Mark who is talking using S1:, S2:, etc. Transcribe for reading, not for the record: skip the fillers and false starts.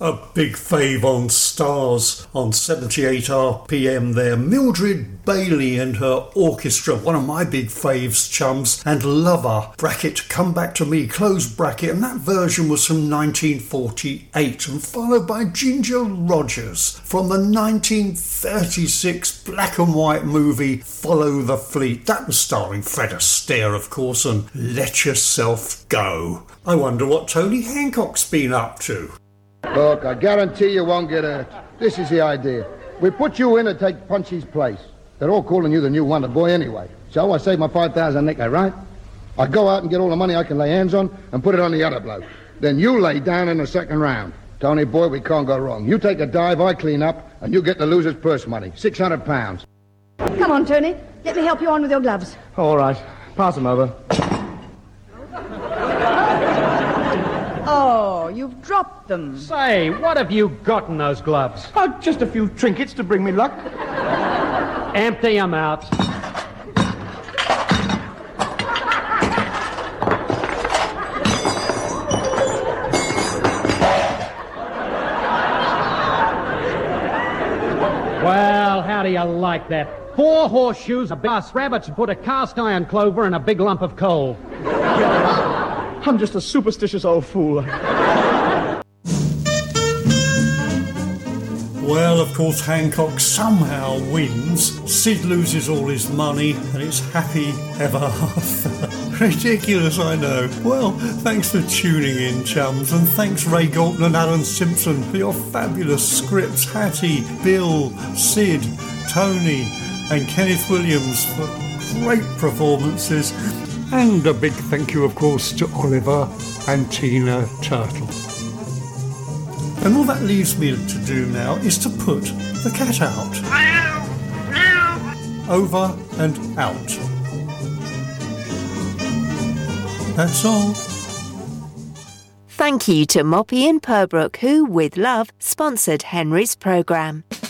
S1: A big fave on Stars on 78 RPM there. Mildred Bailey and her orchestra, one of my big faves, Chums, and Lover, bracket, Come Back to Me, close bracket, and that version was from 1948 and followed by Ginger Rogers from the 1936 black and white movie Follow the Fleet. That was starring Fred Astaire, of course, and Let Yourself Go. I wonder what Tony Hancock's been up to.
S2: Look, I guarantee you won't get hurt. This is the idea. We put you in to take Punchy's place. They're all calling you the new Wonder Boy anyway. So I save my 5,000 nicker, right? I go out and get all the money I can lay hands on and put it on the other bloke. Then you lay down in the second round. Tony boy, we can't go wrong. You take a dive, I clean up, and you get the loser's purse money, £600.
S3: Come on, Tony. Let me help you on with your gloves.
S2: All right. Pass them over.
S3: Oh, you've dropped them.
S4: Say, what have you got in those gloves?
S2: Oh, just a few trinkets to bring me luck.
S4: Empty them out. Well, how do you like that? 4 horseshoes, a bus, rabbits, and put a cast iron clover and a big lump of coal.
S2: I'm just a superstitious old fool.
S1: Well, of course, Hancock somehow wins. Sid loses all his money, and it's happy ever after. Ridiculous, I know. Well, thanks for tuning in, chums, and thanks Ray Galton and Alan Simpson for your fabulous scripts. Hattie, Bill, Sid, Tony, and Kenneth Williams for great performances. And a big thank you, of course, to Oliver and Tina Turtle. And all that leaves me to do now is to put the cat out. Over and out. That's all.
S5: Thank you to Moppy and Purbrook, who, with love, sponsored Henry's programme.